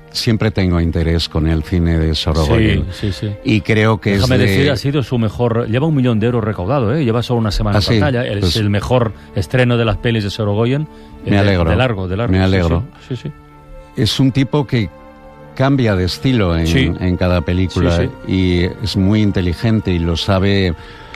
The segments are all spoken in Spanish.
siempre tengo interés con el cine de Sorogoyen. Sí. Y creo que déjame decir, ha sido su mejor... Lleva 1 millón de euros recaudado, ¿eh? Lleva solo una semana en pantalla. Es el mejor estreno de las pelis de Sorogoyen. Me alegro. De largo. Me alegro. Sí. Es un tipo que cambia de estilo en cada película y es muy inteligente y lo sabe...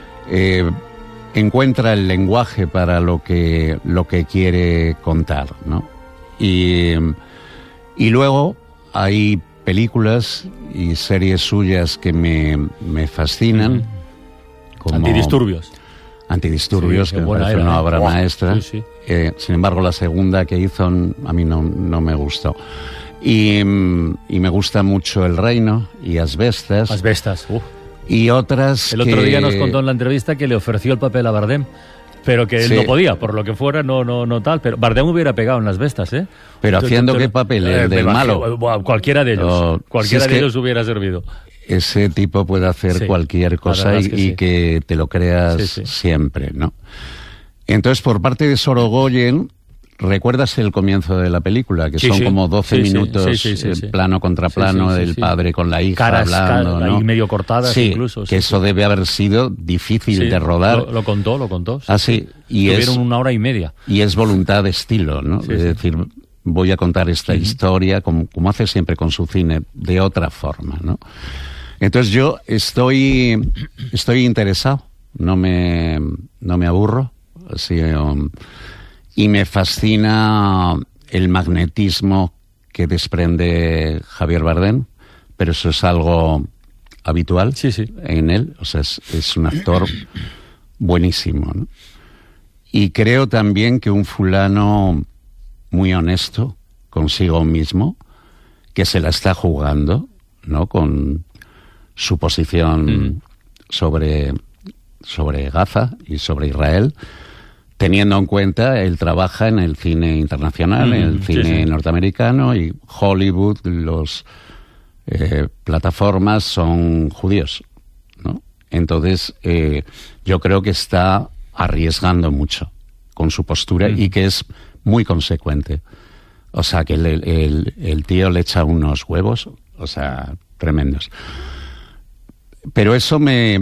encuentra el lenguaje para lo que quiere contar, ¿no? Y luego hay películas y series suyas que me fascinan, como Antidisturbios, que me parece una obra maestra. Sin embargo, la segunda que hizo a mí no me gustó. Y me gusta mucho El Reino y Asbestas. Y otras El otro día nos contó en la entrevista que le ofreció el papel a Bardem, pero que él no podía, por lo que fuera, no tal. Pero Bardem hubiera pegado en Las Bestas, ¿eh? Pero haciendo qué papel, el del malo. Cualquiera de ellos. Cualquiera de ellos hubiera servido. Ese tipo puede hacer cualquier cosa y que te lo creas siempre, ¿no? Entonces, por parte de Sorogoyen, ¿recuerdas el comienzo de la película? Que son como 12 minutos, plano contra plano, del padre con la hija hablando, ¿no? Ahí medio cortadas incluso. Que eso debe haber sido difícil de rodar. Lo contó. Y tuvieron 1 hora y media. Y es voluntad de estilo, ¿no? Es decir, voy a contar esta historia, como hace siempre con su cine, de otra forma, ¿no? Entonces yo estoy interesado, no me aburro, así... y me fascina el magnetismo que desprende Javier Bardem, pero eso es algo habitual en él. O sea, es un actor buenísimo, ¿no? Y creo también que un fulano muy honesto consigo mismo, que se la está jugando, ¿no? Con su posición sobre Gaza y sobre Israel, teniendo en cuenta, él trabaja en el cine internacional, en el cine norteamericano, y Hollywood, los plataformas son judíos, ¿no? Entonces, yo creo que está arriesgando mucho con su postura y que es muy consecuente. O sea, que el tío le echa unos huevos, o sea, tremendos. Pero eso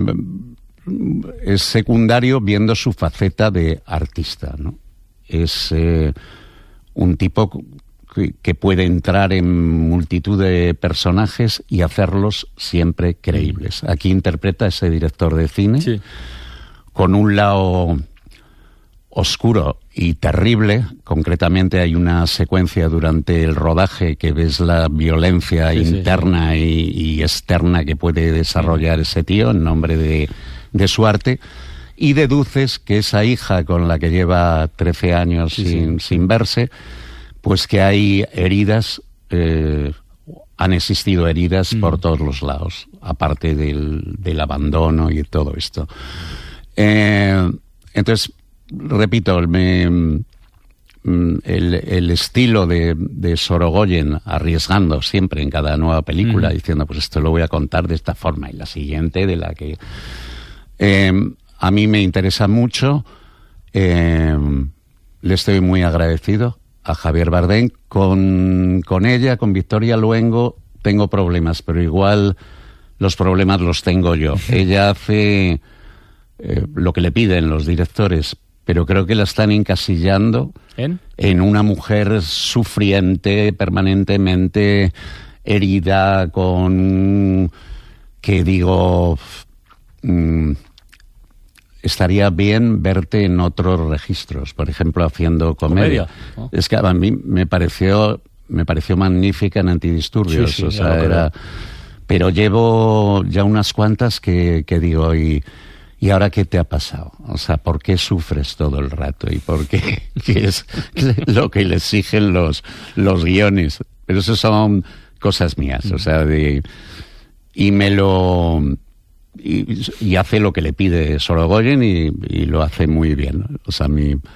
es secundario viendo su faceta de artista, ¿no? Es un tipo que puede entrar en multitud de personajes y hacerlos siempre creíbles. Aquí interpreta a ese director de cine con un lado oscuro y terrible. Concretamente hay una secuencia durante el rodaje que ves la violencia interna y externa que puede desarrollar ese tío en nombre de su arte, y deduces que esa hija con la que lleva 13 años sin verse, pues que hay heridas, han existido heridas por todos los lados, aparte del abandono y todo esto. Entonces, repito, el estilo de Sorogoyen, arriesgando siempre en cada nueva película, diciendo, pues esto lo voy a contar de esta forma, y la siguiente de la que... a mí me interesa mucho, le estoy muy agradecido a Javier Bardem. Con ella, con Victoria Luengo, tengo problemas, pero igual los problemas los tengo yo. Ella hace lo que le piden los directores, pero creo que la están encasillando en una mujer sufriente, permanentemente herida, que digo... estaría bien verte en otros registros, por ejemplo, haciendo comedia. Es que a mí me pareció magnífica en Antidisturbios, o sea, pero llevo ya unas cuantas que digo, ¿y ahora qué te ha pasado? O sea, ¿por qué sufres todo el rato? ¿Y por qué? ¿Qué es lo que le exigen los guiones? Pero eso son cosas mías, o sea, y hace lo que le pide Sorogoyen y lo hace muy bien. O sea,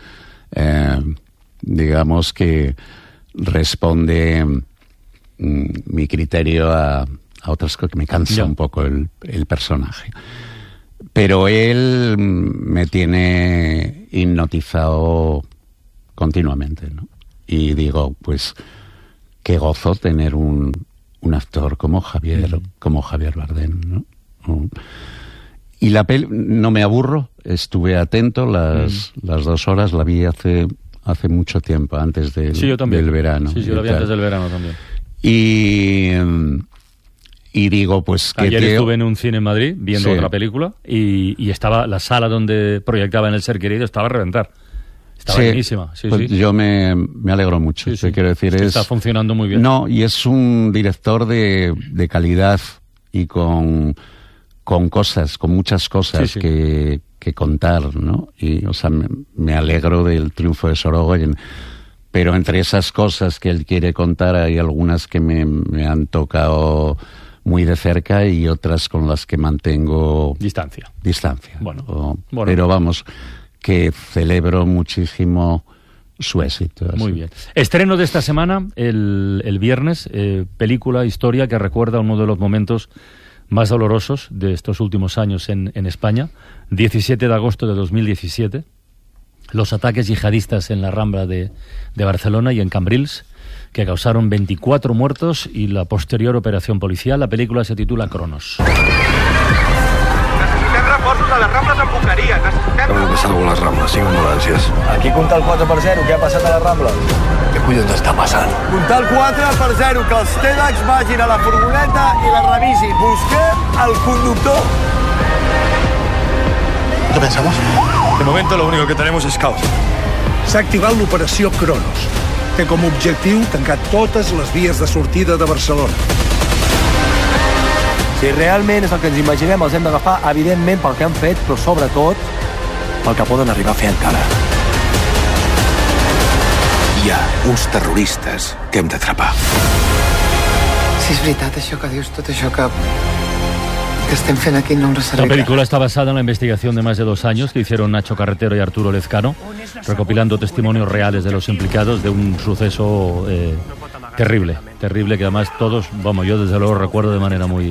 digamos que responde mi criterio a otras cosas, que me cansa un poco el personaje. Pero él me tiene hipnotizado continuamente, ¿no? Y digo, pues qué gozo tener un actor como Javier Bardem, ¿no? Y la peli, no me aburro, estuve atento las 2 horas, la vi hace mucho tiempo, antes del verano. Sí, yo la vi antes del verano también. Y digo, pues que ayer estuve en un cine en Madrid viendo otra película y estaba la sala donde proyectaban El ser querido, estaba a reventar. Estaba buenísima. Pues yo me alegro mucho. Te quiero decir, está funcionando muy bien. No, y es un director de calidad y con muchas cosas que contar, ¿no? Y, o sea, me alegro del triunfo de Sorogoyen. Pero entre esas cosas que él quiere contar hay algunas que me han tocado muy de cerca y otras con las que mantengo distancia. Bueno. Pero vamos, que celebro muchísimo su éxito. Muy bien. Estreno de esta semana, el viernes, película, historia que recuerda uno de los momentos más dolorosos de estos últimos años en España. 17 de agosto de 2017, los ataques yihadistas en la Rambla de Barcelona y en Cambrils, que causaron 24 muertos y la posterior operación policial. La película se titula Cronos. Necessitem reforços a les Rambles amb Boqueria. Acaba de passar alguna a les Rambles, tinc ambulàncies. Aquí compta el 4/0, què ha passat a les Rambles? Què collons està passant? Compta el 4/0, que els TEDx vagin a la furgoneta i la revisin. Busquem el conductor. ¿Qué pensamos? De momento lo único que tenemos es caos. S'ha activat l'operació Cronos. Té com a objectiu tancar totes les vies de sortida de Barcelona. Si realment és el que ens imaginem, els hem d'agafar, evidentment, pel que han fet, però sobretot pel que poden arribar a fer encara. Hi ha uns terroristes que hem d'atrapar. Si és veritat això que dius, tot això que estem fent aquí no ens servirà. La película está basada en la investigación de más de 2 años que hicieron Nacho Carretero y Arturo Lezcano, recopilando testimonios reales de los implicados de un suceso terrible, que además todos, yo desde luego recuerdo de manera muy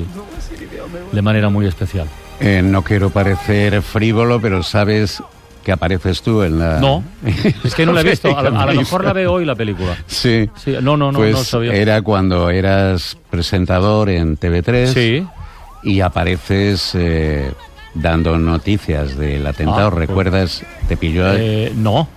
especial. No quiero parecer frívolo, pero sabes que apareces tú en la... No, es que no la he visto. A lo mejor la veo hoy la película. Sí. No pues sabía. Era cuando eras presentador en TV3. Sí. Y apareces dando noticias del atentado. ¿Recuerdas? ¿Te pilló? No,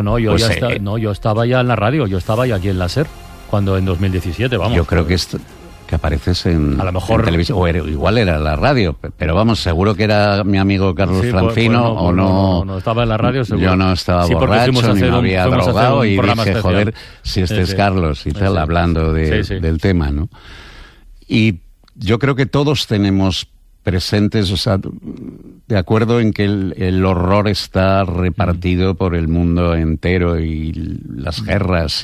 yo estaba ya en la radio, yo estaba ya aquí en la SER, cuando en 2017, vamos. Yo creo que apareces en, a lo mejor, en televisión, o igual era la radio, pero vamos, seguro que era mi amigo Carlos Francino, o no. No estaba en la radio, seguro. Yo no estaba borracho, ni me había drogado, y dije, joder, si es Carlos y tal, hablando del tema, ¿no? Y yo creo que todos tenemos presentes, o sea, de acuerdo en que el horror está repartido por el mundo entero y las guerras,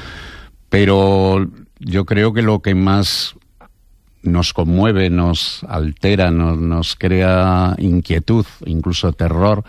pero yo creo que lo que más nos conmueve, nos altera, nos crea inquietud, incluso terror,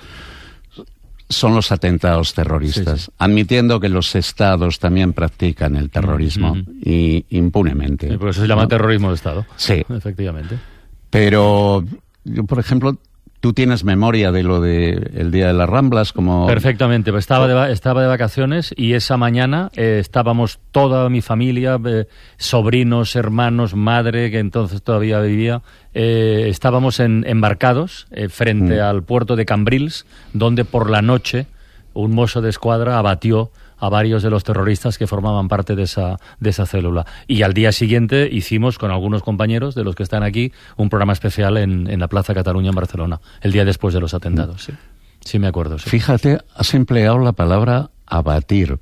son los atentados terroristas, admitiendo que los estados también practican el terrorismo y impunemente. Sí, por eso se llama terrorismo de Estado. Sí. Efectivamente. Pero yo, por ejemplo, tú tienes memoria de lo del Día de las Ramblas, como... Perfectamente, pues estaba de vacaciones y esa mañana estábamos toda mi familia, sobrinos, hermanos, madre, que entonces todavía vivía, estábamos embarcados frente al puerto de Cambrils, donde por la noche un mozo de escuadra abatió a varios de los terroristas que formaban parte de esa célula. Y al día siguiente hicimos, con algunos compañeros de los que están aquí, un programa especial en la Plaza Cataluña en Barcelona, el día después de los atentados. Sí me acuerdo. Sí. Fíjate, has empleado la palabra abatir.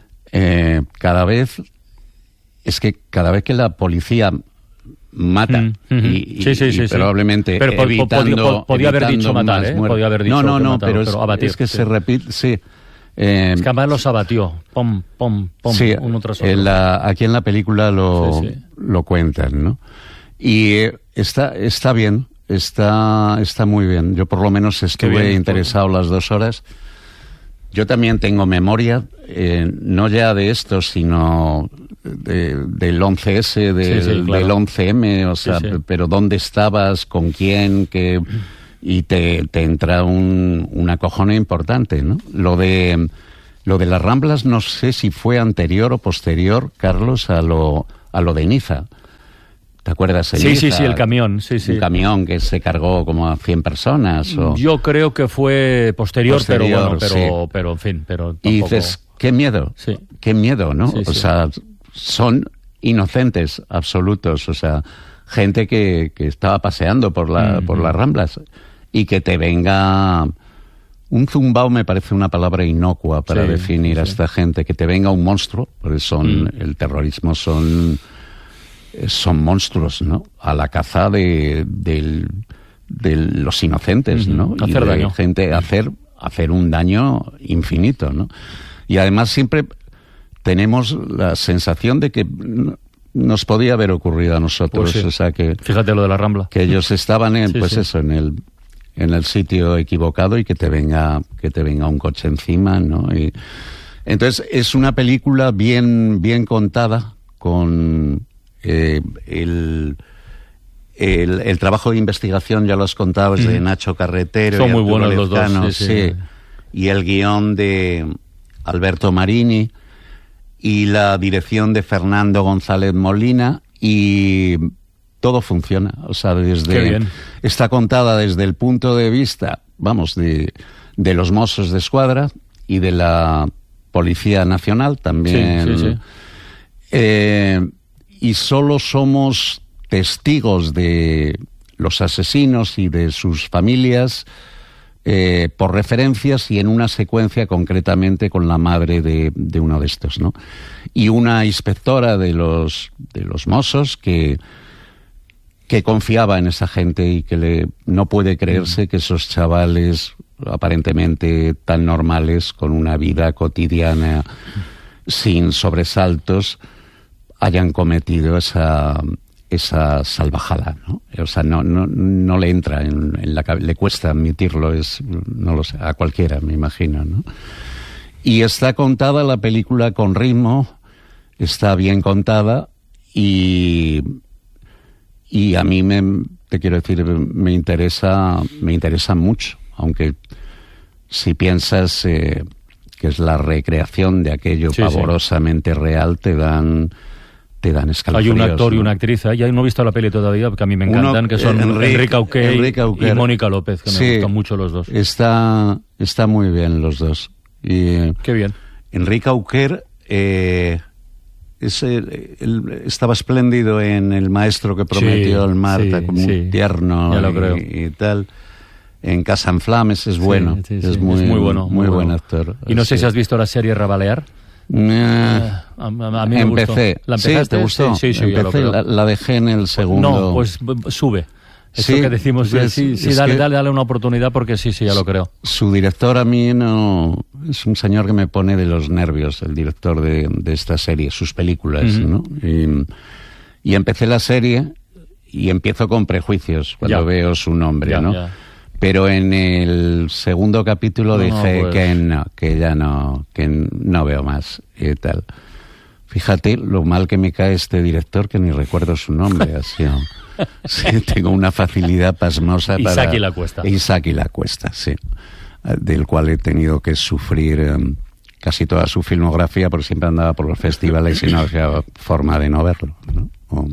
Cada vez que la policía mata y probablemente pero podía haber dicho matar, podía haber dicho no, pero abatir, es que se repite, sí. Es que además los abatió, pom, sí, uno tras otro. Aquí en la película lo cuentan, ¿no? Y está bien, está muy bien. Yo por lo menos estuve interesado las 2 horas. Yo también tengo memoria, no ya de esto, sino del 11S, del 11M, o sea, pero ¿dónde estabas? ¿Con quién? Y te entra un acojone importante, ¿no? Lo Lo de las Ramblas no sé si fue anterior o posterior, Carlos, a lo de Niza. ¿Te acuerdas? Sí, el camión. Sí. Un camión que se cargó como a 100 personas. Yo creo que fue posterior, pero bueno, sí. pero en fin. Pero tampoco... Y dices, qué miedo, ¿no? Sí, o sea, son inocentes absolutos, o sea, gente que estaba paseando por las Ramblas y que te venga... Un zumbao me parece una palabra inocua para definir a esta gente, que te venga un monstruo, porque el terrorismo son monstruos, ¿no? A la caza de los inocentes, ¿no? Hacer daño. Gente hacer un daño infinito, ¿no? Y además siempre tenemos la sensación de que nos podía haber ocurrido a nosotros, Pues sí. O sea que... Fíjate lo de la Rambla. Que ellos estaban en el sitio equivocado y que te venga un coche encima, ¿no? Y entonces es una película bien contada, con el trabajo de investigación, ya lo has contado, es de Nacho Carretero. Son muy buenos los dos. Sí. Y el guión de Alberto Marini y la dirección de Fernando González Molina, y todo funciona, o sea, está contada desde el punto de vista, de los Mossos de Escuadra y de la Policía Nacional también. Sí. Y solo somos testigos de los asesinos y de sus familias por referencias y en una secuencia concretamente con la madre de uno de estos, ¿no? Y una inspectora de los Mossos que confiaba en esa gente y que no puede creerse que esos chavales aparentemente tan normales, con una vida cotidiana sin sobresaltos, hayan cometido esa salvajada, ¿no? O sea, no le entra en la cabeza, le cuesta admitirlo, no lo sé, a cualquiera, me imagino, ¿no? Y está contada la película con ritmo, está bien contada y a mí te quiero decir, me interesa mucho, aunque si piensas que es la recreación de aquello pavorosamente real, te dan escalofríos. Hay un actor, ¿no? Y una actriz, ya no he visto la peli todavía, que a mí me encantan, que son Enrique Auquer y Mónica López, que me gustan mucho los dos. Está muy bien los dos. Qué bien. Enrique Auquer estaba espléndido en El maestro que prometió el Marta, como un tierno, ya lo creo. Y tal. En Casa en Flames es bueno, es muy bueno, muy buen actor. Y no sé si has visto la serie Rabalear. A mí me empecé. ¿La empezaste? ¿Te gustó? Sí, empecé, la dejé en el segundo. No, pues sube. Eso que decimos, dale una oportunidad, porque ya lo creo. Su director a mí es un señor que me pone de los nervios, el director de esta serie, sus películas, ¿no? Y empecé la serie y empiezo con prejuicios cuando veo su nombre, ¿no? Ya. Pero en el segundo capítulo dije que no veo más y tal. Fíjate lo mal que me cae este director, que ni recuerdo su nombre, así. Sí, tengo una facilidad pasmosa para... Isaki Lacuesta, sí. Del cual he tenido que sufrir casi toda su filmografía, porque siempre andaba por los festivales y no había forma de no verlo, ¿no?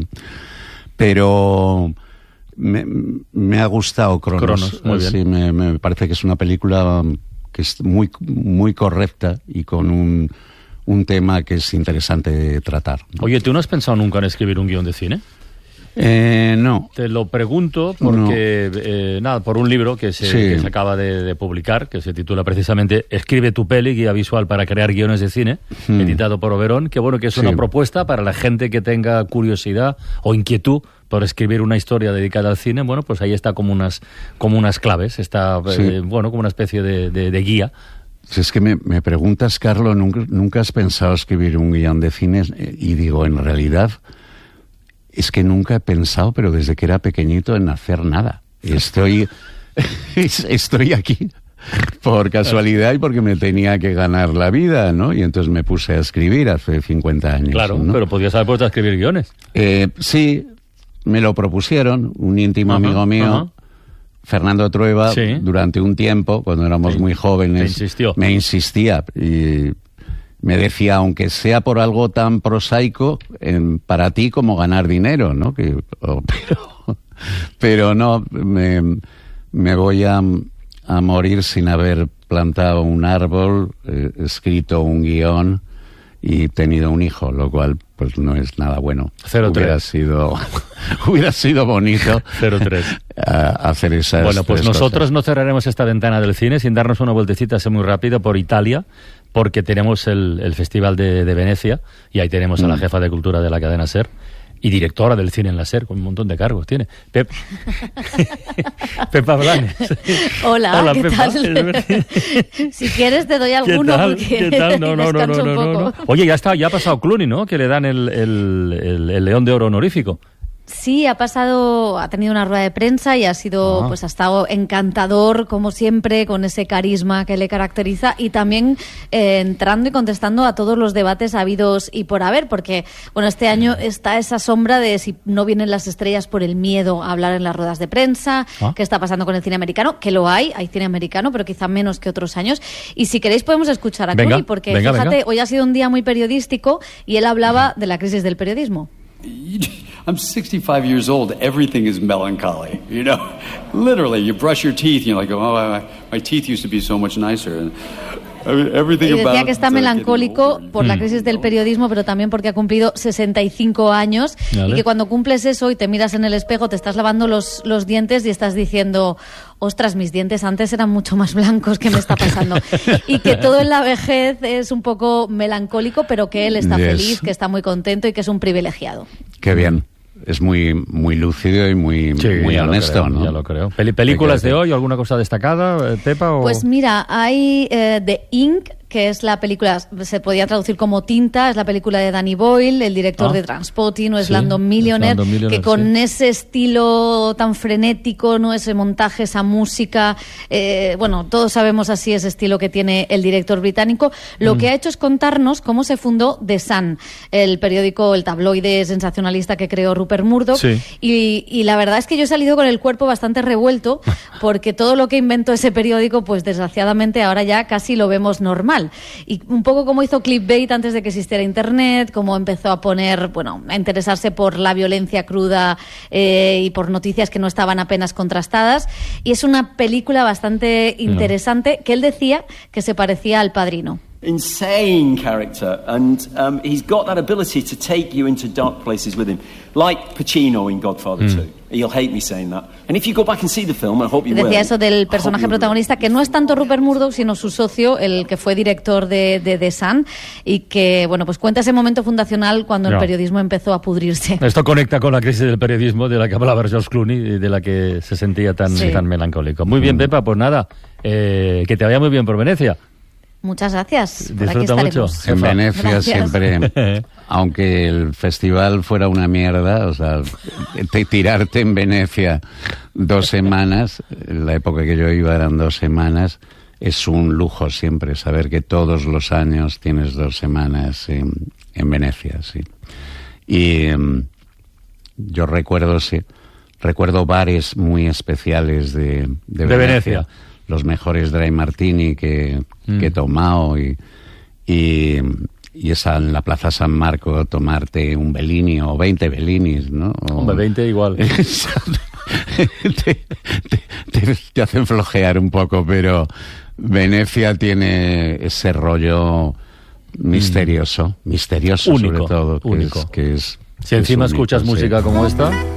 Pero me ha gustado Cronos. Muy bien. Sí, me parece que es una película que es muy, muy correcta y con un tema que es interesante de tratar, ¿no? Oye, ¿tú no has pensado nunca en escribir un guión de cine? No. Te lo pregunto porque, por un libro que se acaba de publicar, que se titula precisamente Escribe tu peli, guía visual para crear guiones de cine, editado por Oberón, que es una propuesta para la gente que tenga curiosidad o inquietud por escribir una historia dedicada al cine. Bueno, pues ahí está como unas claves, está como una especie de guía. Si es que me preguntas, Carlos, ¿nunca has pensado escribir un guión de cine? Y digo, en realidad... Es que nunca he pensado, pero desde que era pequeñito, en hacer nada. Estoy aquí por casualidad y porque me tenía que ganar la vida, ¿no? Y entonces me puse a escribir hace 50 años. Claro, ¿no? Pero podías haber puesto a escribir guiones. Sí, me lo propusieron, un íntimo amigo mío, Fernando Trueba, durante un tiempo, cuando éramos muy jóvenes, me insistía. me decía, aunque sea por algo tan prosaico, para ti como ganar dinero, ¿no? Pero no, me voy a morir sin haber plantado un árbol, escrito un guión y tenido un hijo, lo cual pues no es nada bueno. 0-3. Hubiera sido bonito 0-3. Hacer esas. Bueno, pues nosotros cosas. No cerraremos esta ventana del cine sin darnos una vueltecita así muy rápida por Italia, porque tenemos el Festival de Venecia y ahí tenemos a la jefa de cultura de la cadena SER y directora del cine en la SER, con un montón de cargos tiene. Pepa Blanes. Hola, ¿qué Pepa. tal? Si quieres te doy alguno porque ¿Qué tal? No. un poco. Oye, ya ha pasado Clooney, ¿no? Que le dan el León de Oro honorífico. Sí, ha tenido una rueda de prensa y ha estado encantador, como siempre, con ese carisma que le caracteriza y también entrando y contestando a todos los debates habidos y por haber, porque, bueno, este año está esa sombra de si no vienen las estrellas por el miedo a hablar en las ruedas de prensa, qué está pasando con el cine americano, que lo hay cine americano, pero quizá menos que otros años. Y si queréis podemos escuchar a Clooney, porque fíjate, hoy ha sido un día muy periodístico y él hablaba de la crisis del periodismo. I'm 65 years old. Everything is melancholy, you know. Literally, you brush your teeth, and you're like, oh, my teeth used to be so much nicer. And everything y decía que está melancólico por la crisis del periodismo, pero también porque ha cumplido 65 años. ¿Vale? Y que cuando cumples eso y te miras en el espejo, te estás lavando los dientes y estás diciendo, ostras, mis dientes antes eran mucho más blancos, ¿qué me está pasando? Y que todo en la vejez es un poco melancólico, pero que él está feliz, que está muy contento y que es un privilegiado. Qué bien. Es muy lúcido y muy honesto, ¿no? Ya lo creo. ¿Películas de hoy? ¿Alguna cosa destacada, Pepa? O... Pues mira, hay The Ink, que es la película, se podía traducir como Tinta, es la película de Danny Boyle, el director de Trainspotting, o Slumdog Millionaire, que con ese estilo tan frenético, no ese montaje, esa música, bueno, todos sabemos así ese estilo que tiene el director británico. Lo que ha hecho es contarnos cómo se fundó The Sun, el periódico, el tabloide sensacionalista que creó Rupert Murdoch, y la verdad es que yo he salido con el cuerpo bastante revuelto, porque todo lo que inventó ese periódico, pues desgraciadamente ahora ya casi lo vemos normal. Y un poco como hizo Clickbait antes de que existiera Internet, como empezó a a interesarse por la violencia cruda y por noticias que no estaban apenas contrastadas. Y es una película bastante interesante que él decía que se parecía al Padrino. Insane character, and he's got that ability to take you into dark places with him, like Pacino in Godfather 2. He'll hate me saying that. And if you go back and see the film, I hope you will. Decía eso del personaje protagonista, que no es tanto Rupert Murdoch, sino su socio, el que fue director de The Sun, y que, bueno, pues cuenta ese momento fundacional cuando el periodismo empezó a pudrirse. Esto conecta con la crisis del periodismo de la que hablaba George Clooney y de la que se sentía tan melancólico. Muy bien, Pepa, pues nada, que te vaya muy bien por Venecia. Muchas gracias. Disfruta mucho. En Venecia siempre, aunque el festival fuera una mierda, o sea, tirarte en Venecia 2 semanas, en la época que yo iba eran 2 semanas, es un lujo siempre saber que todos los años tienes 2 semanas en Venecia, sí. Y yo recuerdo bares muy especiales de Venecia. Los mejores dry martini que he tomado y esa en la Plaza San Marco tomarte un Bellini o 20 Bellinis, ¿no? Hombre, 20 igual. te hacen flojear un poco, pero Venecia tiene ese rollo misterioso único, sobre todo, único. Que es si encima escuchas música como esta...